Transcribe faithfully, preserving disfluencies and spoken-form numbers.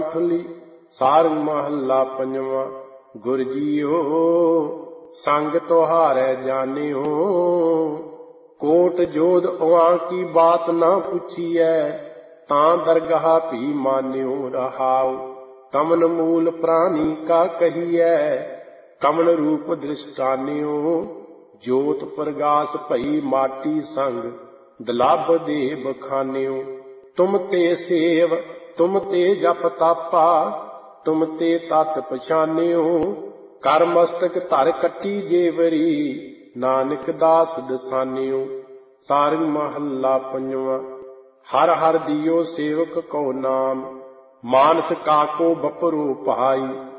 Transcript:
ਖੁੱਲੀ। ਸਾਰੰਗ ਮਹੱਲਾ ਪੰਜਵਾਂ। ਗੁਰ ਜੀਓ ਸੰਗ ਤੁਹਾਰੈ ਜਾਣਿਓ, ਕੋਟ ਜੋਧ ਉਆਂ ਕੀ ਬਾਤ ਨਾ ਪੁੱਛੀਐ, ਤਾਂ ਦਰਗਾਹ ਭੀ ਮਾਨਿਓ ਰਹਾਉ। ਕਮਨ ਮੂਲ ਪ੍ਰਾਣੀ ਕਾ ਕਹੀਐ, ਕਮਨ ਰੂਪ ਦ੍ਰਿਸ਼ਟਾਨਿਓ। ਜੋਤ ਪ੍ਰਗਾਸ ਭਈ ਮਾਟੀ ਸੰਗ, ਦਲਭ ਦੇ ਬਖਾਨਿਓ। ਤੁਮ ਤੇ ਸੇਵ ਤੁਮ ਤੇ ਜਪ ਤਾਪਾ, ਤੁਮ ਤੇ ਤਤ ਪਛਾਨਿਓ। ਕਰ ਮਸਤਕ ਧਰ ਕੱਟੀ ਜੇਵਰੀ, ਨਾਨਕ ਦਾਸ ਦਸਾਨਿਓ। ਸਾਰੰਗ ਮਹੱਲਾ ਪੰਜਵਾਂ। ਹਰ ਹਰ ਦਿਓ ਸੇਵਕ ਕੋ ਨਾਮ, ਮਾਨਸ ਕਾਕੋ ਬਪਰੋ ਭਾਈ।